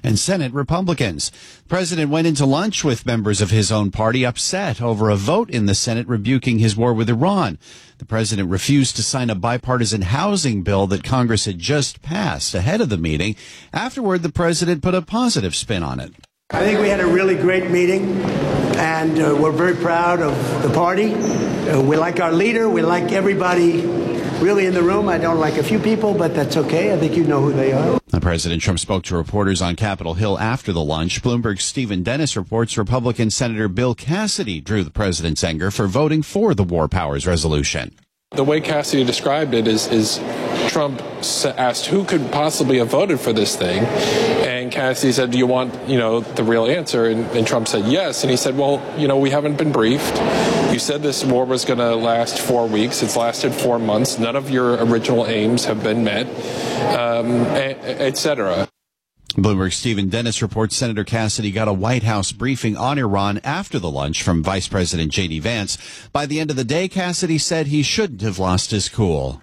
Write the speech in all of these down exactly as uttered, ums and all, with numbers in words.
and Senate Republicans. The president went into lunch with members of his own party upset over a vote in the Senate rebuking his war with Iran. The president refused to sign a bipartisan housing bill that Congress had just passed ahead of the meeting. Afterward, the president put a positive spin on it. I think we had a really great meeting, and uh, we're very proud of the party. Uh, we like our leader. We like everybody really in the room. I don't like a few people, but that's okay. I think you know who they are. President Trump spoke to reporters on Capitol Hill after the lunch. Bloomberg's Stephen Dennis reports Republican Senator Bill Cassidy drew the president's anger for voting for the War Powers resolution. The way Cassidy described it is, is Trump asked who could possibly have voted for this thing, and Cassidy said, do you want, you know, the real answer? And, and Trump said yes, and he said, well, you know, we haven't been briefed. You said this war was going to last four weeks. It's lasted four months. None of your original aims have been met, um, et cetera. Bloomberg's Stephen Dennis reports Senator Cassidy got a White House briefing on Iran after the lunch from Vice President J D Vance. By the end of the day, Cassidy said he shouldn't have lost his cool.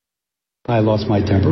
I lost my temper.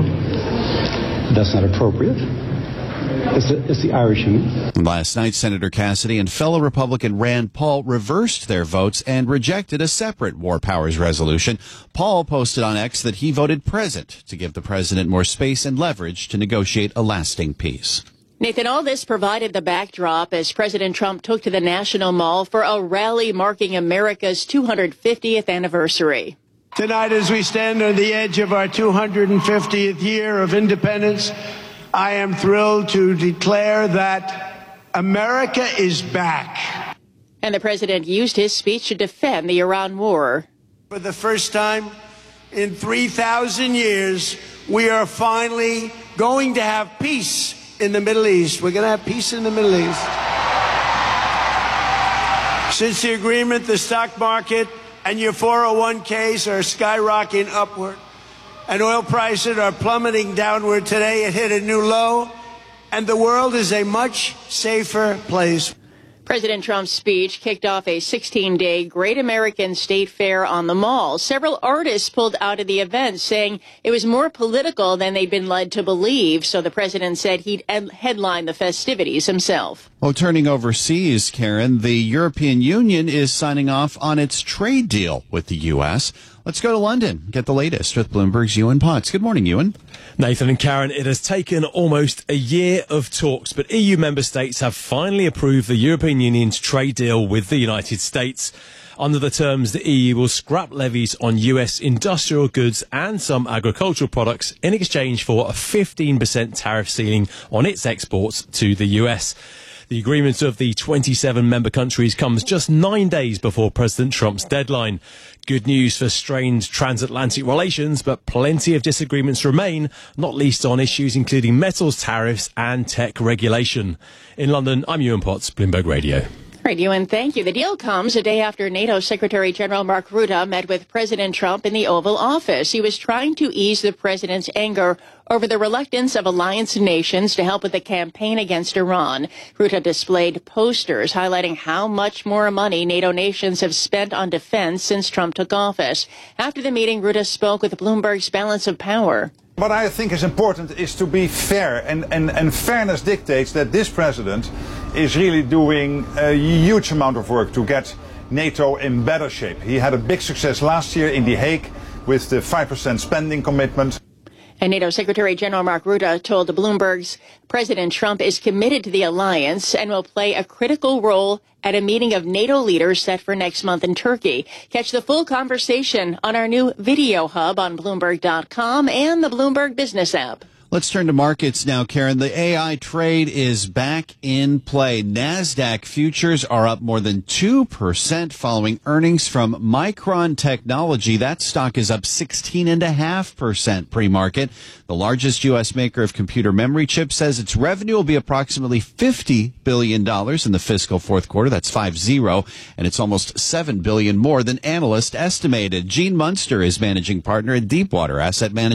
That's not appropriate. It's the, it's the Irish in me. Last night, Senator Cassidy and fellow Republican Rand Paul reversed their votes and rejected a separate War Powers resolution. Paul posted on X that he voted present to give the president more space and leverage to negotiate a lasting peace. Nathan, all this provided the backdrop as President Trump took to the National Mall for a rally marking America's two hundred fiftieth anniversary. Tonight, as we stand on the edge of our two hundred fiftieth year of independence, I am thrilled to declare that America is back. And the president used his speech to defend the Iran war. For the first time in three thousand years, we are finally going to have peace in the Middle East. We're going to have peace in the Middle East. Since the agreement, the stock market and your four oh one k's are skyrocketing upward, and oil prices are plummeting downward. Today it hit a new low, and the world is a much safer place. President Trump's speech kicked off a sixteen-day Great American State Fair on the Mall. Several artists pulled out of the event, saying it was more political than they'd been led to believe, so the president said he'd headline the festivities himself. Well, turning overseas, Karen, the European Union is signing off on its trade deal with the U S. Let's go to London, get the latest with Bloomberg's Ewan Potts. Good morning, Ewan. Nathan and Karen, it has taken almost a year of talks, but E U member states have finally approved the European Union's trade deal with the United States. Under the terms, the E U will scrap levies on U S industrial goods and some agricultural products in exchange for a fifteen percent tariff ceiling on its exports to the U S. The agreement of the twenty-seven member countries comes just nine days before President Trump's deadline. Good news for strained transatlantic relations, but plenty of disagreements remain, not least on issues including metals tariffs and tech regulation. In London, I'm Ewan Potts, Bloomberg Radio. Right, Ewan, thank you. The deal comes a day after NATO Secretary General Mark Rutte met with President Trump in the Oval Office. He was trying to ease the president's anger over the reluctance of alliance nations to help with the campaign against Iran. Rutte displayed posters highlighting how much more money NATO nations have spent on defense since Trump took office. After the meeting, Rutte spoke with Bloomberg's Balance of Power. What I think is important is to be fair, and, and, and fairness dictates that this president is really doing a huge amount of work to get NATO in better shape. He had a big success last year in The Hague with the five percent spending commitment. And NATO Secretary General Mark Rutte told Bloomberg's President Trump is committed to the alliance and will play a critical role at a meeting of NATO leaders set for next month in Turkey. Catch the full conversation on our new video hub on Bloomberg dot com and the Bloomberg Business app. Let's turn to markets now, Karen. The A I trade is back in play. NASDAQ futures are up more than two percent following earnings from Micron Technology. That stock is up sixteen point five percent pre-market. The largest U S maker of computer memory chips says its revenue will be approximately fifty billion dollars in the fiscal fourth quarter. That's five zero, and it's almost seven billion dollars more than analysts estimated. Gene Munster is managing partner at Deepwater Asset Management.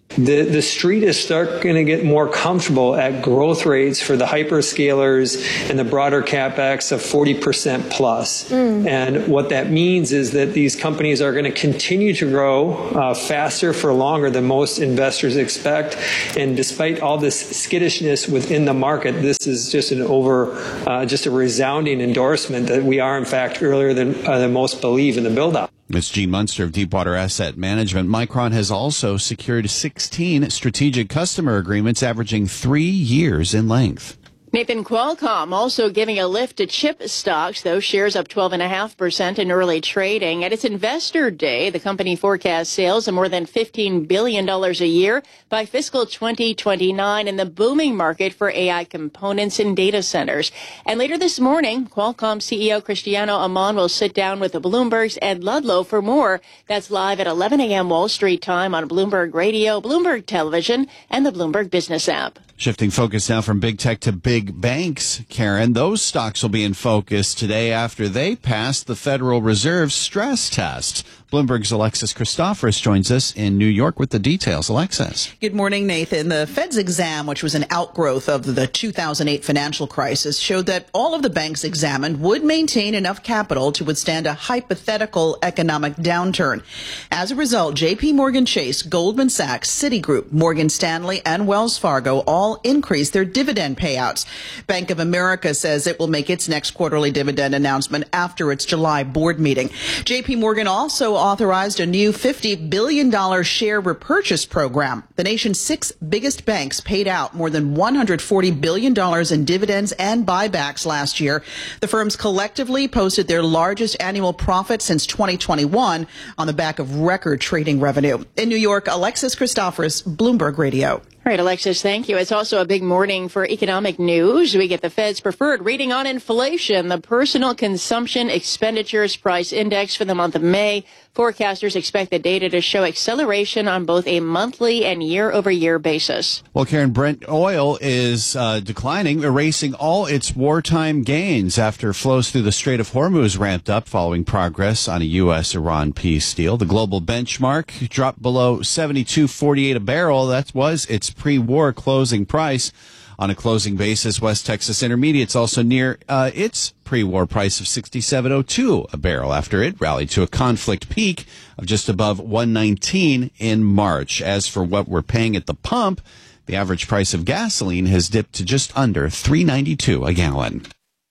The, the street is start going to get more comfortable at growth rates for the hyperscalers and the broader CapEx of forty percent plus. Mm. And what that means is that these companies are going to continue to grow uh, faster for longer than most investors expect. And despite all this skittishness within the market, this is just an over, uh, just a resounding endorsement that we are, in fact, earlier than, uh, than most believe in the build-out. It's Gene Munster of Deepwater Asset Management. Micron has also secured sixteen strategic customer agreements averaging three years in length. Nathan, Qualcomm also giving a lift to chip stocks. Those shares up twelve point five percent in early trading. At its investor day, the company forecasts sales of more than fifteen billion dollars a year by fiscal twenty twenty-nine in the booming market for A I components and data centers. And later this morning, Qualcomm C E O Cristiano Amon will sit down with the Bloomberg's Ed Ludlow for more. That's live at eleven a.m. Wall Street time on Bloomberg Radio, Bloomberg Television, and the Bloomberg Business app. Shifting focus now from big tech to big banks, Karen. Those stocks will be in focus today after they passed the Federal Reserve's stress test. Bloomberg's Alexis Christoforous joins us in New York with the details. Alexis. Good morning, Nathan. The Fed's exam, which was an outgrowth of the two thousand eight financial crisis, showed that all of the banks examined would maintain enough capital to withstand a hypothetical economic downturn. As a result, J P Morgan Chase, Goldman Sachs, Citigroup, Morgan Stanley, and Wells Fargo all increased their dividend payouts. Bank of America says it will make its next quarterly dividend announcement after its July board meeting. J P Morgan also authorized a new fifty billion dollars share repurchase program. The nation's six biggest banks paid out more than one hundred forty billion dollars in dividends and buybacks last year. The firms collectively posted their largest annual profit since twenty twenty-one on the back of record trading revenue. In New York, Alexis Christoforous, Bloomberg Radio. All right, Alexis, thank you. It's also a big morning for economic news. We get the Fed's preferred reading on inflation, the personal consumption expenditures price index for the month of May. Forecasters expect the data to show acceleration on both a monthly and year-over-year basis. Well, Karen, Brent oil is uh, declining, erasing all its wartime gains after flows through the Strait of Hormuz ramped up following progress on a U S Iran peace deal. The global benchmark dropped below seventy-two forty-eight a barrel. That was its pre-war closing price. On a closing basis, West Texas Intermediate's also near uh, its pre-war price of sixty-seven oh two a barrel after it rallied to a conflict peak of just above one nineteen in March. As for what we're paying at the pump, the average price of gasoline has dipped to just under three ninety-two a gallon.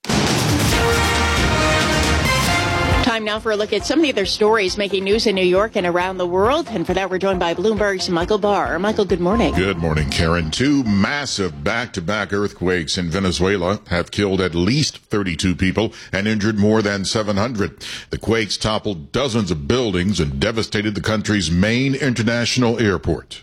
Time now for a look at some of the other stories making news in New York and around the world. And for that, we're joined by Bloomberg's Michael Barr. Michael, good morning. Good morning, Karen. Two massive back-to-back earthquakes in Venezuela have killed at least thirty-two people and injured more than seven hundred. The quakes toppled dozens of buildings and devastated the country's main international airport.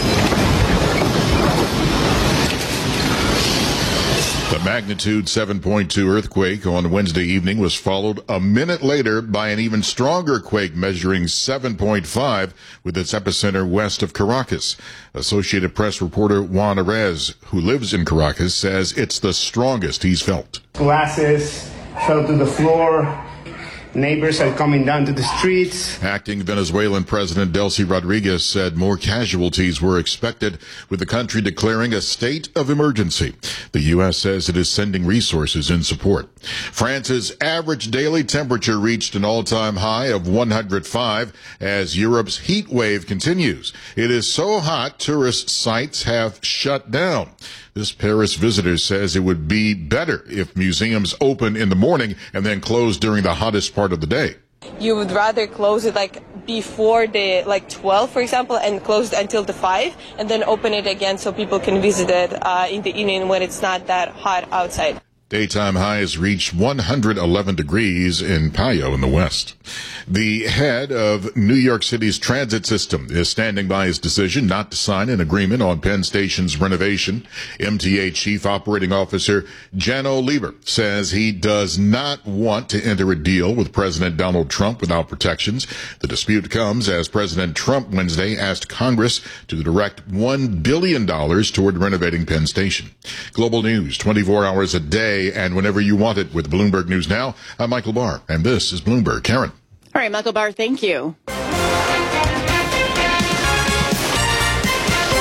The magnitude seven point two earthquake on Wednesday evening was followed a minute later by an even stronger quake measuring seven point five with its epicenter west of Caracas. Associated Press reporter Juan Arez, who lives in Caracas, says it's the strongest he's felt. Glasses fell to the floor. Neighbors are coming down to the streets. Acting Venezuelan President Delcy Rodriguez said more casualties were expected, with the country declaring a state of emergency. The U S says it is sending resources in support. France's average daily temperature reached an all-time high of one hundred five as Europe's heat wave continues. It is so hot, tourist sites have shut down. This Paris visitor says it would be better if museums open in the morning and then close during the hottest part of the day. You would rather close it like before the like twelve, for example, and close it until the five, and then open it again so people can visit it uh, in the evening when it's not that hot outside. Daytime highs reached one hundred eleven degrees in Payo in the west. The head of New York City's transit system is standing by his decision not to sign an agreement on Penn Station's renovation. M T A Chief Operating Officer Janno Lieber says he does not want to enter a deal with President Donald Trump without protections. The dispute comes as President Trump Wednesday asked Congress to direct one billion dollars toward renovating Penn Station. Global news twenty-four hours a day and whenever you want it with Bloomberg News Now. I'm Michael Barr, and this is Bloomberg. Karen. All right, Michael Barr, thank you.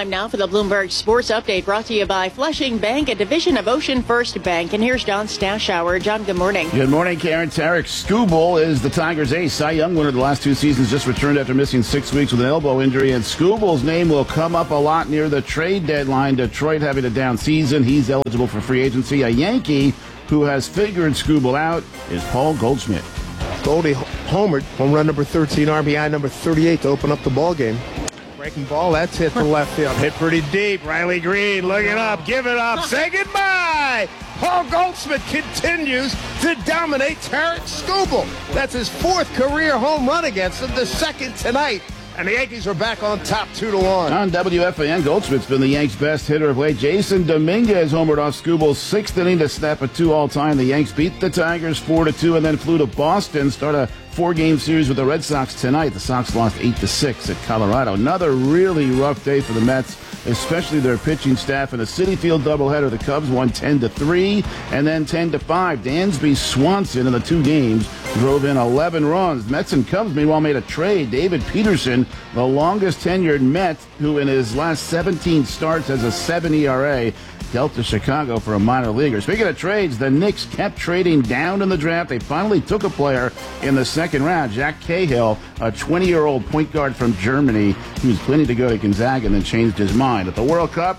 Time now for the Bloomberg Sports Update, brought to you by Flushing Bank, a division of Ocean First Bank. And here's John Stashower. John, good morning. Good morning, Karen. Tarek Skubal is the Tigers' ace. Cy Young winner the last two seasons, just returned after missing six weeks with an elbow injury. And Skubal's name will come up a lot near the trade deadline. Detroit having a down season. He's eligible for free agency. A Yankee who has figured Skubal out is Paul Goldschmidt. Goldie homered, home run number thirteen, R B I number thirty-eight to open up the ball game. Breaking ball, that's hit to left field. Hit pretty deep. Riley Green, look it up, give it up, say goodbye. Paul Goldschmidt continues to dominate Tarek Skubal. That's his fourth career home run against him, the second tonight. And the Yankees are back on top two to one. On W F A N, Goldschmidt's been the Yanks' best hitter of late. Jason Dominguez homered off Skubal's sixth inning to snap a two all-time. The Yanks beat the Tigers four to two and then flew to Boston. Start a four-game series with the Red Sox tonight. The Sox lost eight to six at Colorado. Another really rough day for the Mets, especially their pitching staff. In a Citi Field doubleheader, the Cubs won ten to three and then ten to five. Dansby Swanson in the two games drove in eleven runs. Mets and Cubs, meanwhile, made a trade. David Peterson, the longest-tenured Met, who in his last seventeen starts has a seven E R A, dealt to Chicago for a minor leaguer. Speaking of trades, the Knicks kept trading down in the draft. They finally took a player in the second round, Jack Cahill, a twenty-year-old point guard from Germany who was planning to go to Gonzaga and then changed his mind. At the World Cup,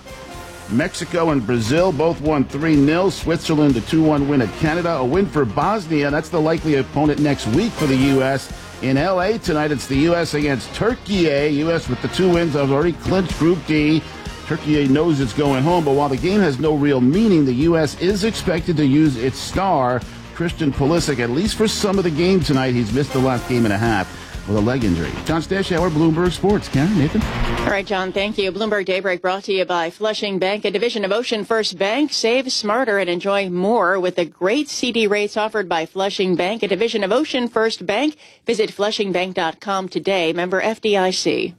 Mexico and Brazil both won three nil. Switzerland a two one win at Canada. A win for Bosnia. That's the likely opponent next week for the U S In L A tonight, it's the U S against Turkey. U S with the two wins have already clinched Group D. Turkey knows it's going home, but while the game has no real meaning, the U S is expected to use its star, Christian Pulisic, at least for some of the game tonight. He's missed the last game and a half with a leg injury. John Stashower, Bloomberg Sports. Karen, Nathan? All right, John, thank you. Bloomberg Daybreak brought to you by Flushing Bank, a division of Ocean First Bank. Save smarter and enjoy more with the great C D rates offered by Flushing Bank, a division of Ocean First Bank. Visit flushing bank dot com today. Member F D I C.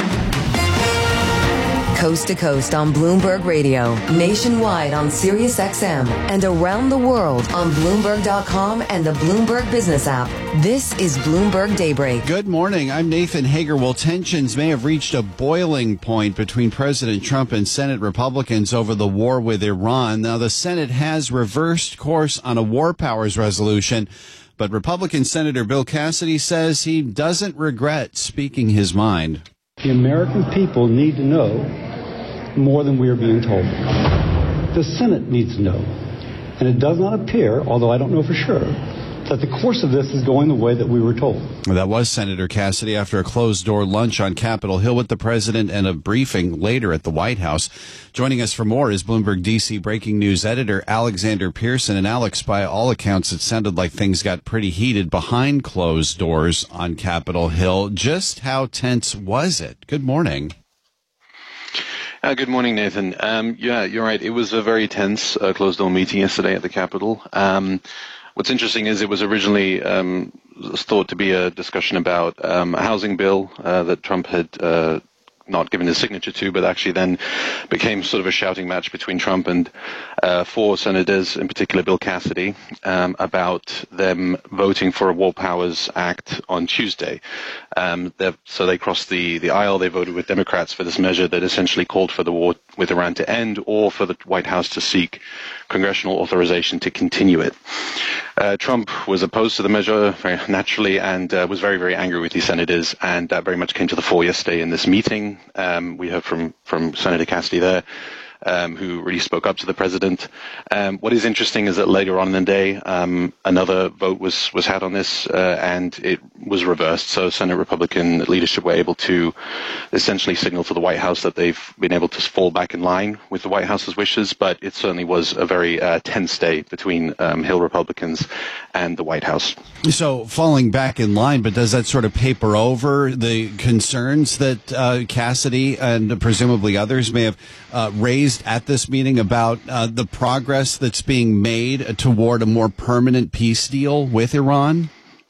Coast to coast on Bloomberg Radio, nationwide on Sirius X M, and around the world on Bloomberg dot com and the Bloomberg Business app. This is Bloomberg Daybreak. Good morning. I'm Nathan Hager. Well, tensions may have reached a boiling point between President Trump and Senate Republicans over the war with Iran. Now, the Senate has reversed course on a war powers resolution, but Republican Senator Bill Cassidy says he doesn't regret speaking his mind. The American people need to know more than we are being told. The Senate needs to know. And it does not appear, although I don't know for sure, that the course of this is going the way that we were told. That was Senator Cassidy after a closed-door lunch on Capitol Hill with the president and a briefing later at the White House. Joining us for more is Bloomberg D C breaking news editor Alexander Pearson. And Alex, by all accounts, it sounded like things got pretty heated behind closed doors on Capitol Hill. Just how tense was it? Good morning. Uh, good morning, Nathan. Um, yeah, you're right. It was a very tense uh, closed-door meeting yesterday at the Capitol. Um, what's interesting is it was originally um, thought to be a discussion about um, a housing bill uh, that Trump had uh, not given his signature to, but actually then became sort of a shouting match between Trump and uh, four senators, in particular Bill Cassidy, um, about them voting for a War Powers Act on Tuesday. Um, so they crossed the, the aisle. They voted with Democrats for this measure that essentially called for the war with Iran to end, or for the White House to seek congressional authorization to continue it. Uh, Trump was opposed to the measure very naturally and uh, was very, very angry with these senators, and that very much came to the fore yesterday in this meeting. Um, we heard from, from Senator Cassidy there, um, who really spoke up to the president. Um, what is interesting is that later on in the day, um, another vote was, was had on this, uh, and it was reversed. So Senate Republican leadership were able to essentially signal to the White House that they've been able to fall back in line with the White House's wishes, but it certainly was a very uh, tense day between um, Hill Republicans and the White House. So falling back in line, but does that sort of paper over the concerns that uh, Cassidy and presumably others may have uh, raised at this meeting about uh, the progress that's being made toward a more permanent peace deal with Iran?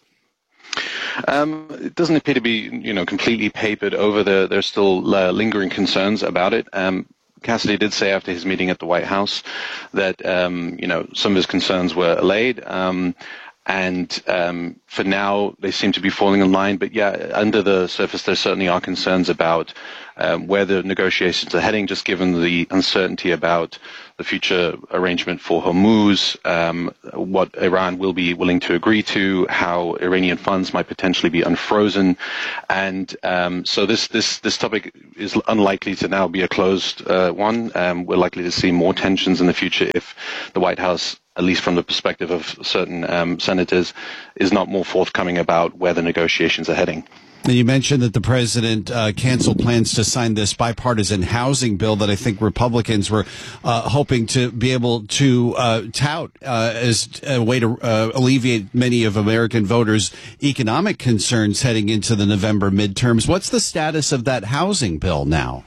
Um, it doesn't appear to be, you know, completely papered over. The, there's still uh, lingering concerns about it. Um, Cassidy did say after his meeting at the White House that, um, you know, some of his concerns were allayed. Um, And um, for now, they seem to be falling in line. But yeah, under the surface, there certainly are concerns about um, where the negotiations are heading, just given the uncertainty about the future arrangement for Hormuz, um, what Iran will be willing to agree to, how Iranian funds might potentially be unfrozen. And um, so this, this, this topic is unlikely to now be a closed uh, one. Um, we're likely to see more tensions in the future if the White House, at least from the perspective of certain um, senators, is not more forthcoming about where the negotiations are heading. And you mentioned that the president uh, canceled plans to sign this bipartisan housing bill that I think Republicans were uh, hoping to be able to uh, tout uh, as a way to uh, alleviate many of American voters' economic concerns heading into the November midterms. What's the status of that housing bill now?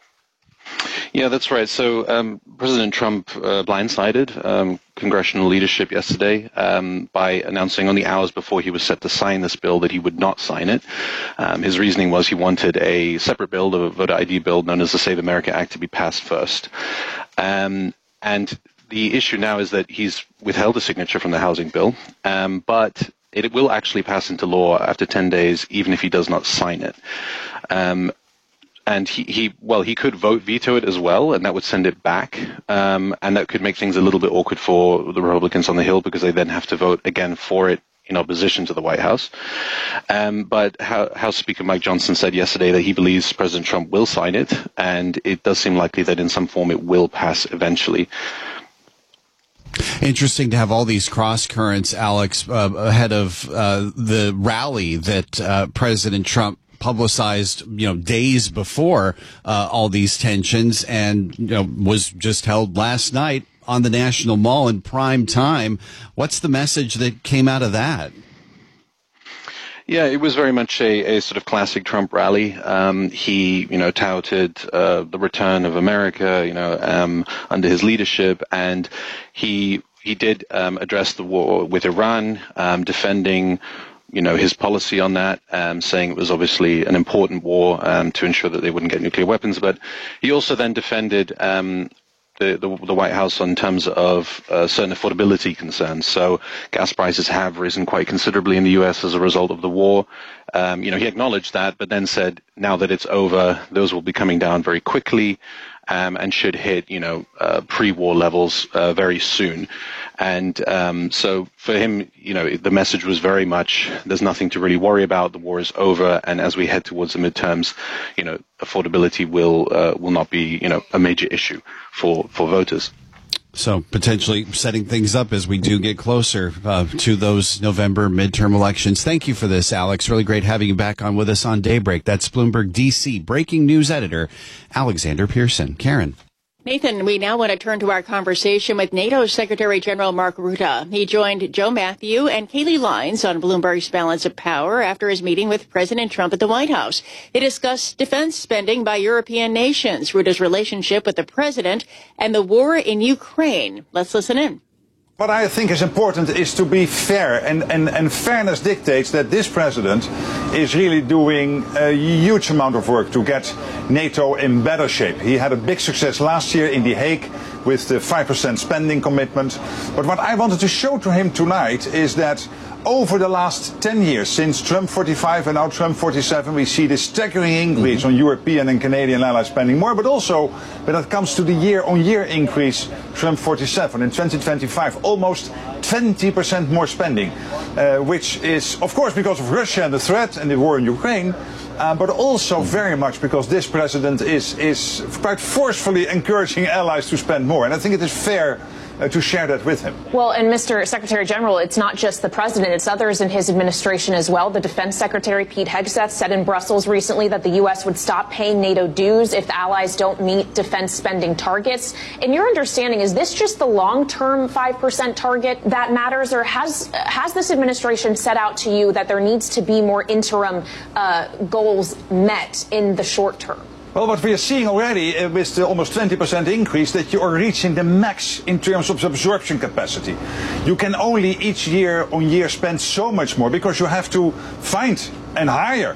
Yeah, that's right. So um, President Trump uh, blindsided um, congressional leadership yesterday um, by announcing only hours before he was set to sign this bill that he would not sign it. Um, his reasoning was he wanted a separate bill, the voter I D bill known as the Save America Act, to be passed first. Um, and the issue now is that he's withheld a signature from the housing bill, um, but it will actually pass into law after ten days, even if he does not sign it. Um, And he, he, well, he could vote veto it as well, and that would send it back. Um, and that could make things a little bit awkward for the Republicans on the Hill because they then have to vote again for it in opposition to the White House. Um, but House Speaker Mike Johnson said yesterday that he believes President Trump will sign it, and it does seem likely that in some form it will pass eventually. Interesting to have all these cross currents, Alex, uh, ahead of uh, the rally that uh, President Trump publicized, you know, days before uh, all these tensions, and you know, was just held last night on the National Mall in prime time. What's the message that came out of that? Yeah, it was very much a, a sort of classic Trump rally. Um, he, you know, touted uh, the return of America, you know, um, under his leadership, and he he did um, address the war with Iran, um, defending, you know, his policy on that, um, saying it was obviously an important war um, to ensure that they wouldn't get nuclear weapons. But he also then defended um, the, the, the White House in terms of uh, certain affordability concerns. So gas prices have risen quite considerably in the U S as a result of the war. Um, you know, he acknowledged that, but then said now that it's over, those will be coming down very quickly. Um, and should hit, you know, uh, pre-war levels uh, very soon. And um, so for him, you know, the message was very much, there's nothing to really worry about. The war is over. And as we head towards the midterms, you know, affordability will uh, will not be, you know, a major issue for, for voters. So potentially setting things up as we do get closer uh, to those November midterm elections. Thank you for this, Alex. Really great having you back on with us on Daybreak. That's Bloomberg D C breaking news editor Alexander Pearson. Karen. Nathan, we now want to turn to our conversation with NATO Secretary General Mark Rutte. He joined Joe Matthew and Kayleigh Lines on Bloomberg's Balance of Power after his meeting with President Trump at the White House. They discussed defense spending by European nations, Rutte's relationship with the president, and the war in Ukraine. Let's listen in. What I think is important is to be fair, and, and, and fairness dictates that this president is really doing a huge amount of work to get NATO in better shape. He had a big success last year in The Hague with the five percent spending commitment. But what I wanted to show to him tonight is that over the last ten years, since Trump forty-five and now Trump forty-seven, we see this staggering increase on European and Canadian allies spending more, but also when it comes to the year-on-year increase, Trump forty-seven in twenty twenty-five, almost twenty percent more spending, uh, which is, of course, because of Russia and the threat and the war in Ukraine, uh, but also very much because this president is, is quite forcefully encouraging allies to spend more. And I think it is fair Uh, to share that with him. Well, and Mister Secretary General, it's not just the president, it's others in his administration as well. The Defense Secretary Pete Hegseth said in Brussels recently that the U S would stop paying NATO dues if the allies don't meet defense spending targets. In your understanding, is this just the long-term five percent target that matters, or has has this administration set out to you that there needs to be more interim uh, goals met in the short term? Well, what we are seeing already uh, with the almost twenty percent increase, that you are reaching the max in terms of absorption capacity. You can only each year on year spend so much more because you have to find and hire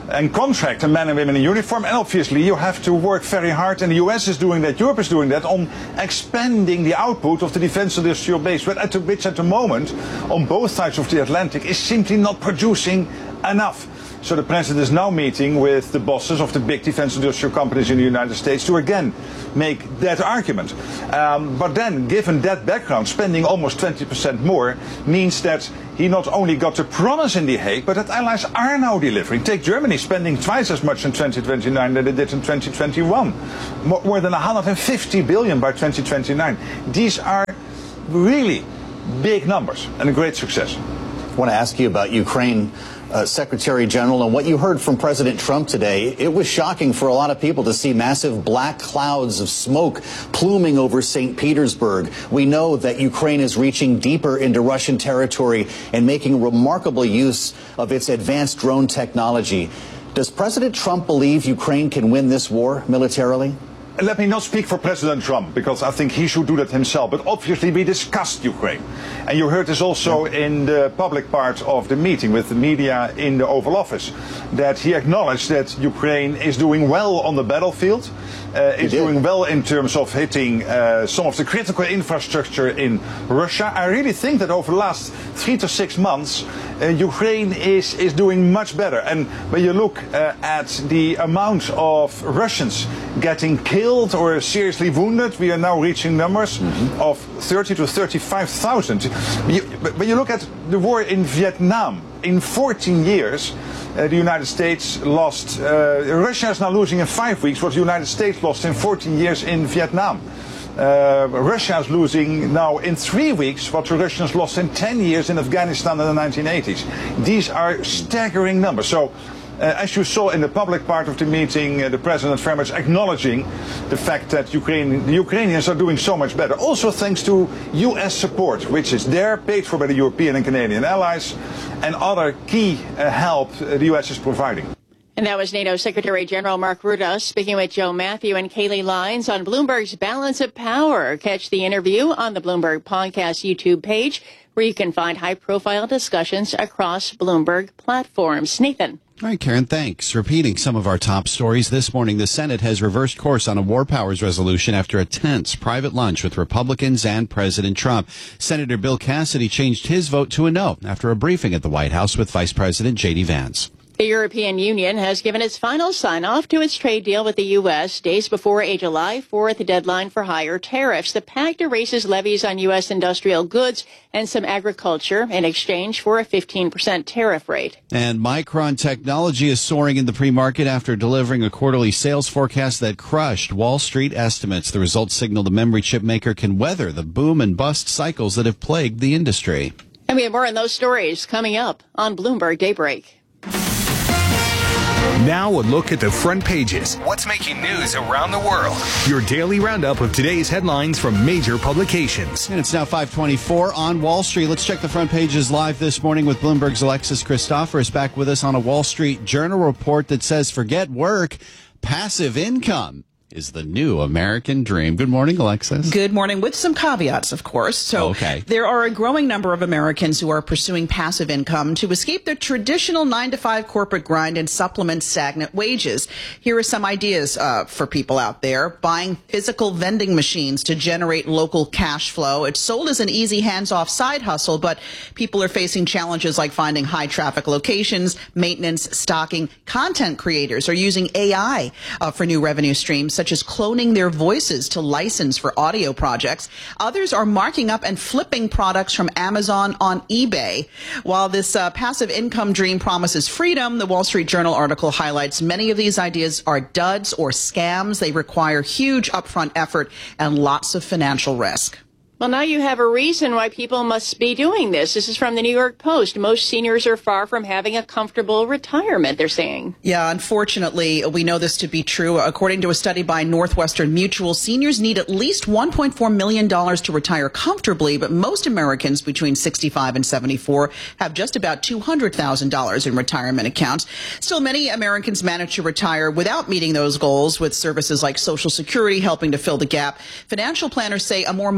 and contract the men and women in uniform. And obviously you have to work very hard, and the U S is doing that, Europe is doing that, on expanding the output of the defense industrial base, which at the, which at the moment, on both sides of the Atlantic, is simply not producing enough. So the president is now meeting with the bosses of the big defense industrial companies in the United States to again make that argument. Um, but then, given that background, spending almost twenty percent more means that he not only got the promise in The Hague, but that allies are now delivering. Take Germany, spending twice as much in twenty twenty-nine than they did in twenty twenty-one. More, more than one hundred fifty billion by twenty twenty-nine. These are really big numbers and a great success. I want to ask you about Ukraine, uh, Secretary General, and what you heard from President Trump today. It was shocking for a lot of people to see massive black clouds of smoke pluming over Saint Petersburg. We know that Ukraine is reaching deeper into Russian territory and making remarkable use of its advanced drone technology. Does President Trump believe Ukraine can win this war militarily? Let me not speak for President Trump, because I think he should do that himself. But obviously we discussed Ukraine. And you heard this also in the public part of the meeting with the media in the Oval Office, that he acknowledged that Ukraine is doing well on the battlefield. Uh, is doing well in terms of hitting uh, some of the critical infrastructure in Russia. I really think that over the last three to six months, uh, Ukraine is, is doing much better. And when you look uh, at the amount of Russians getting killed or seriously wounded, we are now reaching numbers mm-hmm. of thirty to thirty-five thousand. When you look at the war in Vietnam, in fourteen years, Uh, the United States lost, uh, Russia is now losing in five weeks what the United States lost in fourteen years in Vietnam. Uh, Russia is losing now in three weeks what the Russians lost in ten years in Afghanistan in the nineteen eighties. These are staggering numbers. So, uh, as you saw in the public part of the meeting, uh, the President very much acknowledging the fact that Ukraine, the Ukrainians are doing so much better. Also thanks to U S support, which is there, paid for by the European and Canadian allies, and other key uh, help uh, the U S is providing. And that was NATO Secretary General Mark Rutte speaking with Joe Matthew and Kayleigh Lyons on Bloomberg's Balance of Power. Catch the interview on the Bloomberg Podcast YouTube page, where you can find high-profile discussions across Bloomberg platforms. Nathan. All right, Karen, thanks. Repeating some of our top stories this morning, the Senate has reversed course on a war powers resolution after a tense private lunch with Republicans and President Trump. Senator Bill Cassidy changed his vote to a no after a briefing at the White House with Vice President J D Vance. The European Union has given its final sign-off to its trade deal with the U S days before a July fourth deadline for higher tariffs. The pact erases levies on U S industrial goods and some agriculture in exchange for a fifteen percent tariff rate. And Micron Technology is soaring in the pre-market after delivering a quarterly sales forecast that crushed Wall Street estimates. The results signal the memory chip maker can weather the boom and bust cycles that have plagued the industry. And we have more on those stories coming up on Bloomberg Daybreak. Now a look at the front pages. What's making news around the world? Your daily roundup of today's headlines from major publications. And it's now five twenty-four on Wall Street. Let's check the front pages live this morning with Bloomberg's Alexis Christoforous back with us on a Wall Street Journal report that says forget work, passive income is the new American dream. Good morning, Alexis. Good morning, with some caveats, of course. So okay. There are a growing number of Americans who are pursuing passive income to escape the traditional nine to five corporate grind and supplement stagnant wages. Here are some ideas uh, for people out there. Buying physical vending machines to generate local cash flow. It's sold as an easy hands-off side hustle, but people are facing challenges like finding high traffic locations, maintenance, stocking. Content creators are using A I uh, for new revenue streams, such as cloning their voices to license for audio projects. Others are marking up and flipping products from Amazon on eBay. While this uh, passive income dream promises freedom, the Wall Street Journal article highlights many of these ideas are duds or scams. They require huge upfront effort and lots of financial risk. Well, now you have a reason why people must be doing this. This is from the New York Post. Most seniors are far from having a comfortable retirement, they're saying. Yeah, unfortunately, we know this to be true. According to a study by Northwestern Mutual, seniors need at least one point four million dollars to retire comfortably, but most Americans between sixty-five and seventy-four have just about two hundred thousand dollars in retirement accounts. Still, many Americans manage to retire without meeting those goals, with services like Social Security helping to fill the gap. Financial planners say a more modest retirement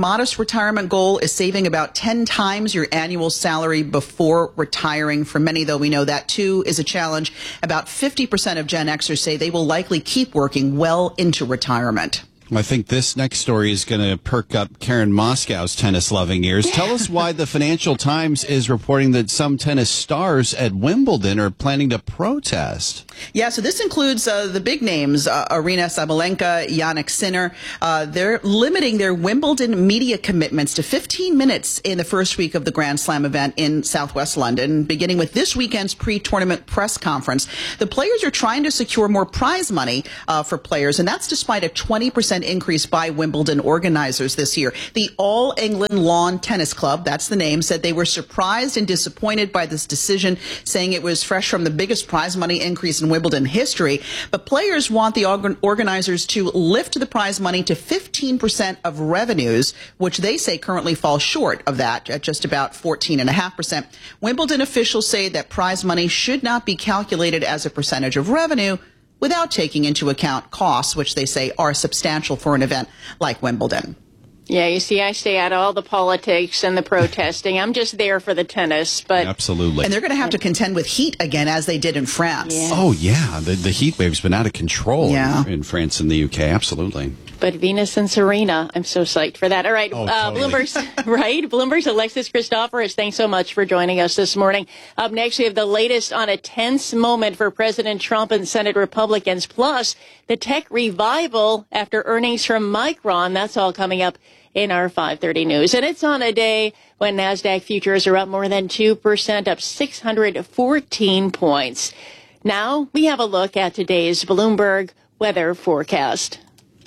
retirement goal is saving about ten times your annual salary before retiring. For many, though, we know that, too, is a challenge. About fifty percent of Gen Xers say they will likely keep working well into retirement. I think this next story is going to perk up Karen Moscow's tennis-loving ears. Tell us why the Financial Times is reporting that some tennis stars at Wimbledon are planning to protest. Yeah, so this includes uh, the big names, uh, Arina Sabalenka, Yannick Sinner. Uh, they're limiting their Wimbledon media commitments to fifteen minutes in the first week of the Grand Slam event in Southwest London, beginning with this weekend's pre-tournament press conference. The players are trying to secure more prize money uh, for players, and that's despite a twenty percent increase by Wimbledon organizers this year. The All England Lawn Tennis Club, that's the name, said they were surprised and disappointed by this decision, saying it was fresh from the biggest prize money increase in Wimbledon history. But players want the organ- organizers to lift the prize money to fifteen percent of revenues, which they say currently falls short of that at just about fourteen point five percent. Wimbledon officials say that prize money should not be calculated as a percentage of revenue without taking into account costs, which they say are substantial for an event like Wimbledon. Yeah, you see, I stay out of all the politics and the protesting. I'm just there for the tennis. But absolutely. And they're going to have to contend with heat again, as they did in France. Yeah. Oh, yeah. The, the heat wave's been out of control yeah. in, in France and the U K. Absolutely. But Venus and Serena, I'm so psyched for that. All right, oh, uh, totally. Bloomberg's right. Bloomberg's Alexis Christoforous. Thanks so much for joining us this morning. Up next, we have the latest on a tense moment for President Trump and Senate Republicans, plus the tech revival after earnings from Micron. That's all coming up in our five thirty news. And it's on a day when NASDAQ futures are up more than two percent, up six hundred fourteen points. Now we have a look at today's Bloomberg weather forecast.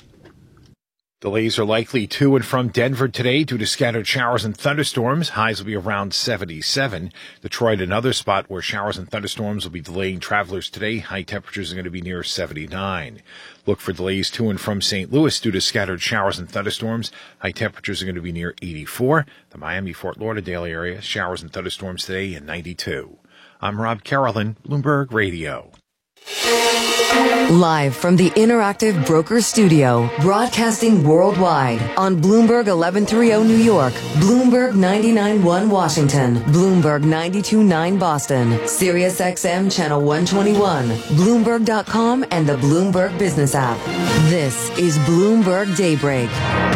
Delays are likely to and from Denver today due to scattered showers and thunderstorms. Highs will be around seventy-seven. Detroit, another spot where showers and thunderstorms will be delaying travelers today. High temperatures are going to be near seventy-nine. Look for delays to and from Saint Louis due to scattered showers and thunderstorms. High temperatures are going to be near eighty-four. The Miami, Fort Lauderdale area, showers and thunderstorms today and ninety-two. I'm Rob Carolyn, Bloomberg Radio. Live from the Interactive Broker Studio, broadcasting worldwide on Bloomberg eleven thirty New York, Bloomberg ninety-nine point one Washington, Bloomberg ninety-two point nine Boston, Sirius X M Channel one twenty-one, Bloomberg dot com, and the Bloomberg Business app. This is Bloomberg Daybreak.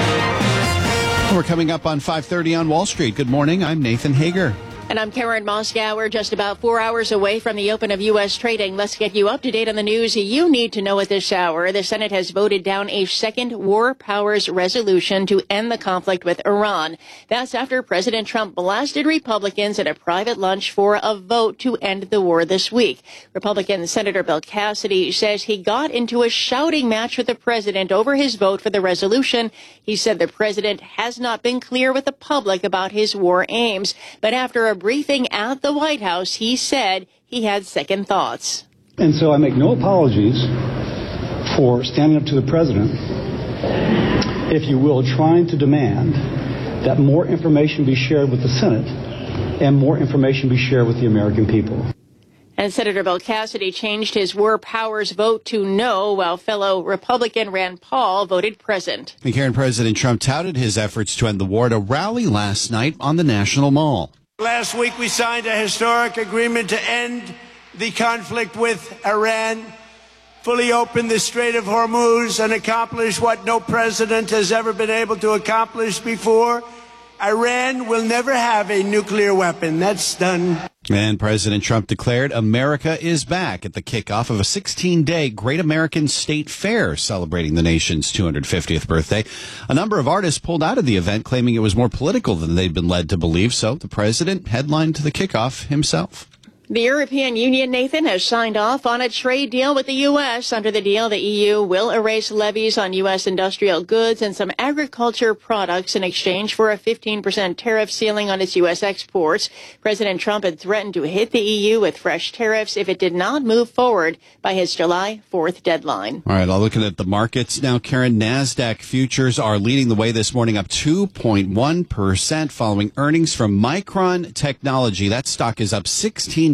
We're coming up on five thirty on Wall Street. Good morning. I'm Nathan Hager. And I'm Karen Moscow. We're just about four hours away from the open of U S trading. Let's get you up to date on the news you need to know at this hour. The Senate has voted down a second war powers resolution to end the conflict with Iran. That's after President Trump blasted Republicans at a private lunch for a vote to end the war this week. Republican Senator Bill Cassidy says he got into a shouting match with the president over his vote for the resolution. He said the president has not been clear with the public about his war aims. But after a briefing at the White House, he said he had second thoughts. And so I make no apologies for standing up to the president, if you will, trying to demand that more information be shared with the Senate and more information be shared with the American people. And Senator Bill Cassidy changed his war powers vote to no, while fellow Republican Rand Paul voted present. And Karen, President Trump touted his efforts to end the war at a rally last night on the National Mall. Last week, we signed a historic agreement to end the conflict with Iran, fully open the Strait of Hormuz, and accomplish what no president has ever been able to accomplish before. Iran will never have a nuclear weapon. That's done. And President Trump declared America is back at the kickoff of a sixteen-day Great American State Fair celebrating the nation's two hundred fiftieth birthday. A number of artists pulled out of the event, claiming it was more political than they'd been led to believe, so the president headlined the kickoff himself. The European Union, Nathan, has signed off on a trade deal with the U S. Under the deal, the E U will erase levies on U S industrial goods and some agriculture products in exchange for a fifteen percent tariff ceiling on its U S exports. President Trump had threatened to hit the E U with fresh tariffs if it did not move forward by his July fourth deadline. All right, I'll look at the markets now. Karen, NASDAQ futures are leading the way this morning, up two point one percent following earnings from Micron Technology. That stock is up sixteen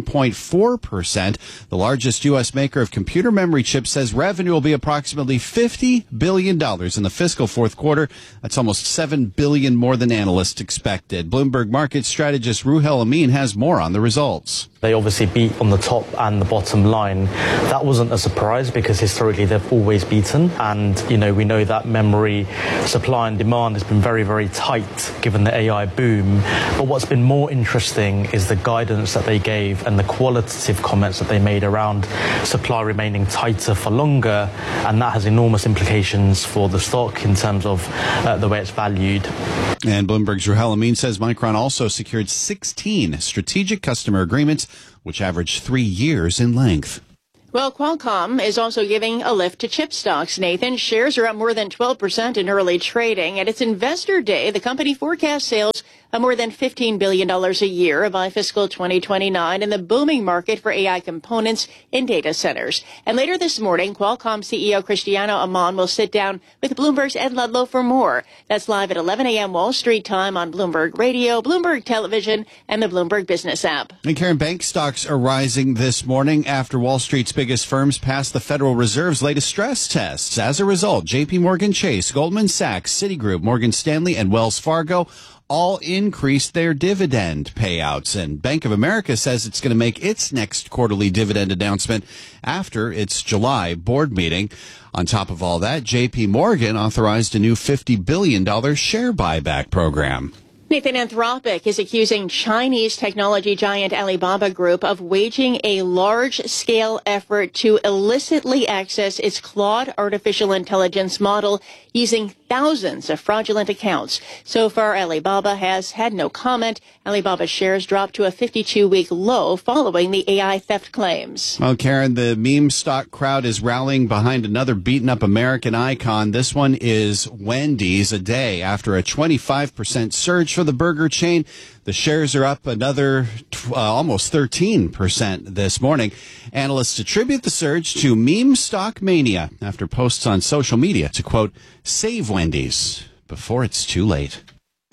fifteen point four percent. The largest U S maker of computer memory chips says revenue will be approximately fifty billion dollars in the fiscal fourth quarter. That's almost seven billion dollars more than analysts expected. Bloomberg market strategist Ruhel Amin has more on the results. They obviously beat on the top and the bottom line. That wasn't a surprise because historically they've always beaten. And, you know, we know that memory supply and demand has been very, very tight given the A I boom. But what's been more interesting is the guidance that they gave and the qualitative comments that they made around supply remaining tighter for longer. And that has enormous implications for the stock in terms of uh, the way it's valued. And Bloomberg's Ruhel Amin says Micron also secured sixteen strategic customer agreements, which average three years in length. Well, Qualcomm is also giving a lift to chip stocks, Nathan. Shares are up more than twelve percent in early trading. At its investor day, the company forecast sales of more than fifteen billion dollars a year by fiscal twenty twenty-nine in the booming market for A I components in data centers. And later this morning, Qualcomm C E O Cristiano Amon will sit down with Bloomberg's Ed Ludlow for more. That's live at eleven a.m. Wall Street time on Bloomberg Radio, Bloomberg Television, and the Bloomberg Business app. And Karen, bank stocks are rising this morning after Wall Street's biggest firms passed the Federal Reserve's latest stress tests. As a result, J P Morgan Chase, Goldman Sachs, Citigroup, Morgan Stanley, and Wells Fargo all increased their dividend payouts. And Bank of America says it's going to make its next quarterly dividend announcement after its July board meeting. On top of all that, J P Morgan authorized a new fifty billion dollars share buyback program. Nathan, Anthropic is accusing Chinese technology giant Alibaba Group of waging a large-scale effort to illicitly access its Claude artificial intelligence model using thousands of fraudulent accounts. So far, Alibaba has had no comment. Alibaba's shares dropped to a fifty-two week low following the A I theft claims. Well, Karen, the meme stock crowd is rallying behind another beaten-up American icon. This one is Wendy's. A day after a twenty-five percent surge for the burger chain, the shares are up another uh, almost thirteen percent this morning. Analysts attribute the surge to meme stock mania after posts on social media to, quote, save Wendy's before it's too late.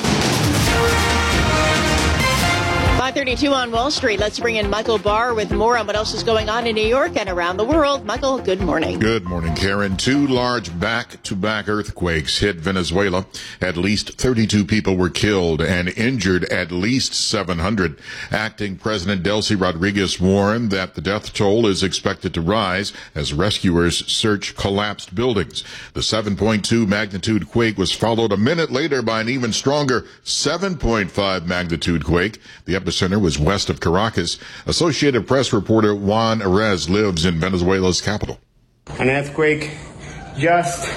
five thirty-two on Wall Street. Let's bring in Michael Barr with more on what else is going on in New York and around the world. Michael, good morning. Good morning, Karen. Two large back-to-back earthquakes hit Venezuela. At least thirty-two people were killed and injured at least seven hundred. Acting President Delcy Rodriguez warned that the death toll is expected to rise as rescuers search collapsed buildings. The seven point two magnitude quake was followed a minute later by an even stronger seven point five magnitude quake. The epicenter was west of Caracas. Associated Press reporter Juan Arez lives in Venezuela's capital. An earthquake just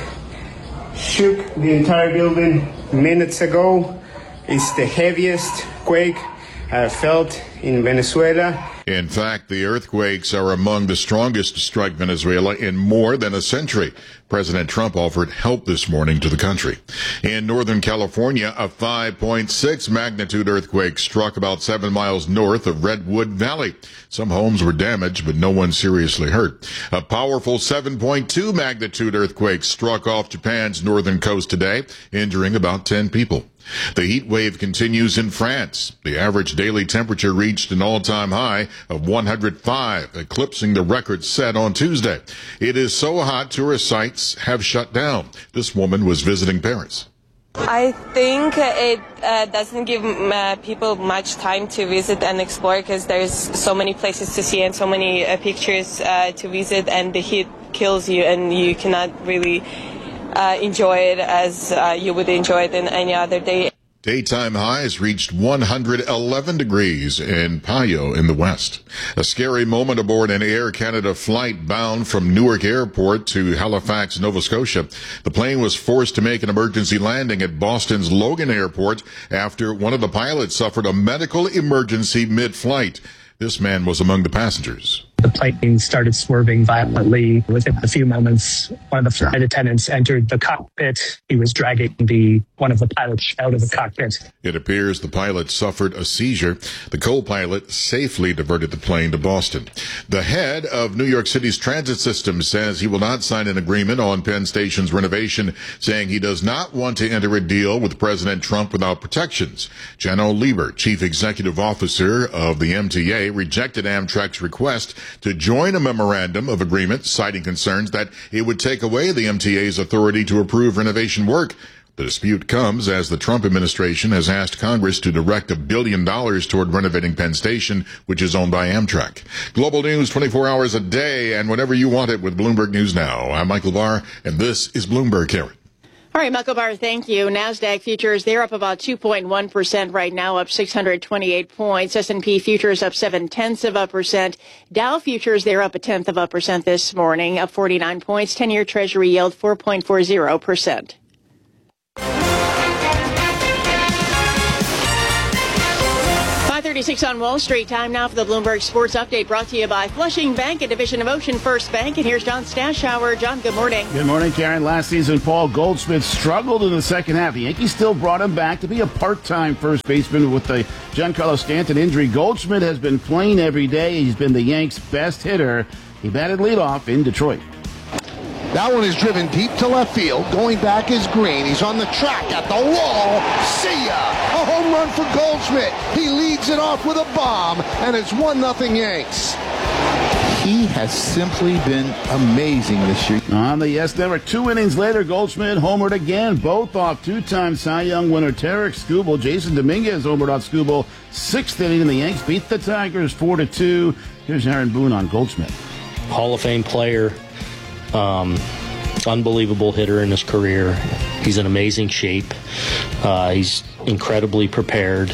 shook the entire building minutes ago. It's the heaviest quake I've felt in Venezuela. In fact, the earthquakes are among the strongest to strike Venezuela in more than a century. President Trump offered help this morning to the country. In Northern California, a five point six magnitude earthquake struck about seven miles north of Redwood Valley. Some homes were damaged, but no one seriously hurt. A powerful seven point two magnitude earthquake struck off Japan's northern coast today, injuring about ten people. The heat wave continues in France. The average daily temperature reached an all-time high of one hundred five, eclipsing the record set on Tuesday. It is so hot, tourist sites have shut down. This woman was visiting Paris. I think it uh, doesn't give uh, people much time to visit and explore because there's so many places to see and so many uh, pictures uh, to visit, and the heat kills you and you cannot really Uh, enjoy it as uh, you would enjoy it in any other day. Daytime highs reached one hundred eleven degrees in Payo in the west. A scary moment aboard an Air Canada flight bound from Newark Airport to Halifax, Nova Scotia. The plane was forced to make an emergency landing at Boston's Logan Airport after one of the pilots suffered a medical emergency mid-flight. This man was among the passengers. The plane started swerving violently. Within a few moments, one of the flight attendants entered the cockpit. He was dragging the one of the pilots out of the cockpit. It appears the pilot suffered a seizure. The co-pilot safely diverted the plane to Boston. The head of New York City's transit system says he will not sign an agreement on Penn Station's renovation, saying he does not want to enter a deal with President Trump without protections. Janno Lieber, chief executive officer of the M T A, rejected Amtrak's request to join a memorandum of agreement, citing concerns that it would take away the M T A's authority to approve renovation work. The dispute comes as the Trump administration has asked Congress to direct a billion dollars toward renovating Penn Station, which is owned by Amtrak. Global news twenty-four hours a day and whenever you want it with Bloomberg News Now. I'm Michael Barr, and this is Bloomberg, Karen. All right, Michael Barr, thank you. NASDAQ futures, they're up about two point one percent right now, up six hundred twenty-eight points. S and P futures up seven-tenths of a percent. Dow futures, they're up a tenth of a percent this morning, up forty-nine points. ten-year Treasury yield four point four zero percent. five thirty-six on Wall Street. Time now for the Bloomberg Sports Update, brought to you by Flushing Bank, a division of Ocean First Bank. And here's John Stashauer. John, good morning. Good morning, Karen. Last season, Paul Goldschmidt struggled in the second half. The Yankees still brought him back to be a part-time first baseman with the Giancarlo Stanton injury. Goldschmidt has been playing every day. He's been the Yanks' best hitter. He batted leadoff in Detroit. That one is driven deep to left field. Going back is Green. He's on the track at the wall. See ya! A home run for Goldschmidt. He leads it off with a bomb, and it's one nothing Yanks. He has simply been amazing this year. On the yes, there were two innings later. Goldschmidt homered again, both off two-time Cy Young winner Tarek Skubal. Jason Dominguez homered off Skubal. Sixth inning, and the Yanks beat the Tigers four to two. Here's Aaron Boone on Goldschmidt. Hall of Fame player. Um, unbelievable hitter in his career. He's in amazing shape. Uh, he's incredibly prepared.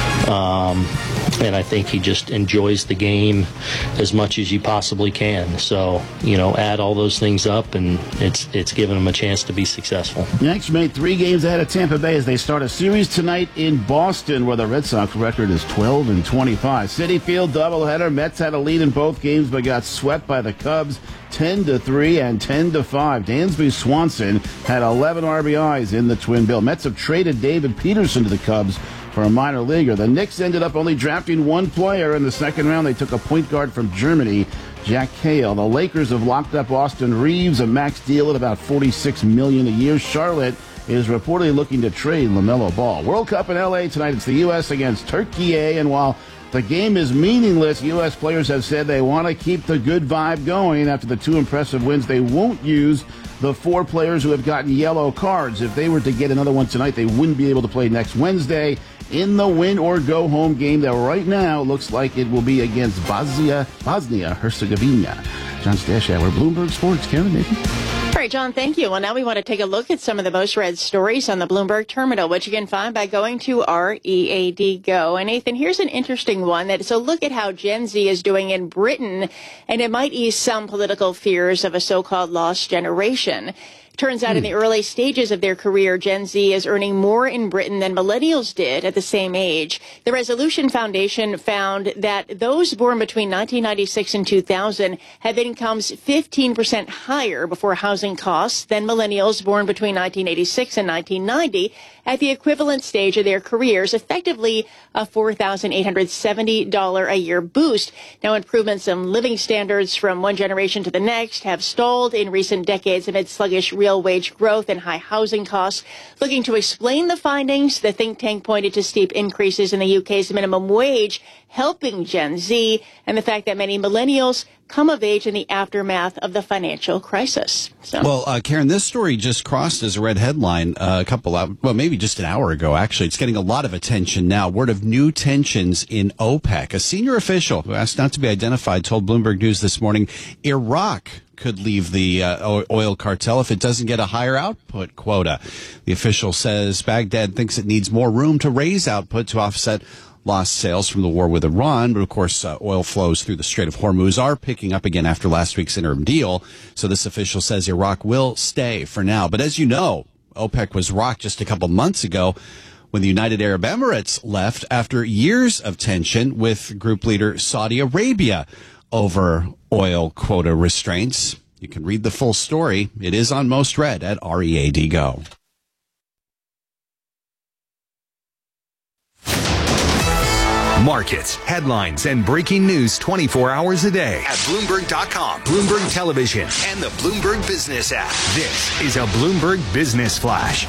Um, and I think he just enjoys the game as much as you possibly can. So, you know, add all those things up, and it's it's given him a chance to be successful. Yanks made three games ahead of Tampa Bay as they start a series tonight in Boston, where the Red Sox record is twelve and twenty-five. Citi Field doubleheader. Mets had a lead in both games, but got swept by the Cubs ten to three and ten to five. Dansby Swanson had eleven R B Is in the twin bill. Mets have traded David Peterson to the Cubs for a minor leaguer. The Knicks ended up only drafting one player in the second round. They took a point guard from Germany, Jack Hale. The Lakers have locked up Austin Reeves, a max deal at about forty-six million dollars a year. Charlotte is reportedly looking to trade LaMelo Ball. World Cup in L A tonight. It's the U S against Turkey, and while the game is meaningless, U S players have said they want to keep the good vibe going after the two impressive wins. They won't use the four players who have gotten yellow cards. If they were to get another one tonight, they wouldn't be able to play next Wednesday in the win-or-go-home game that right now looks like it will be against Bosnia, Bosnia-Herzegovina. John Stashauer, Bloomberg Sports. Karen, Nathan. All right, John, thank you. Well, now we want to take a look at some of the most read stories on the Bloomberg Terminal, which you can find by going to R E A D Go. And Nathan, here's an interesting one. That is a look at how Gen Z is doing in Britain, and it might ease some political fears of a so-called lost generation. Turns out in the early stages of their career, Gen Z is earning more in Britain than millennials did at the same age. The Resolution Foundation found that those born between nineteen ninety-six and two thousand have incomes fifteen percent higher before housing costs than millennials born between nineteen eighty-six and nineteen ninety at the equivalent stage of their careers, effectively a four thousand eight hundred seventy dollars a year boost. Now, improvements in living standards from one generation to the next have stalled in recent decades amid sluggish real wage growth and high housing costs. Looking to explain the findings, the think tank pointed to steep increases in the U K's minimum wage, helping Gen Z, and the fact that many millennials come of age in the aftermath of the financial crisis. So. Well, uh, Karen, this story just crossed as a red headline uh, a couple of, well, maybe just an hour ago, actually. It's getting a lot of attention now. Word of new tensions in OPEC. A senior official who asked not to be identified told Bloomberg News this morning Iraq could leave the uh, oil cartel if it doesn't get a higher output quota. The official says Baghdad thinks it needs more room to raise output to offset lost sales from the war with Iran. But, of course, uh, oil flows through the Strait of Hormuz are picking up again after last week's interim deal. So this official says Iraq will stay for now. But as you know, OPEC was rocked just a couple months ago when the United Arab Emirates left after years of tension with group leader Saudi Arabia. over oil quota restraints. You can read the full story. It is on Most Read at R E A D Go. Markets, headlines, and breaking news twenty-four hours a day at Bloomberg dot com, Bloomberg Television, and the Bloomberg Business app. This is a Bloomberg Business Flash.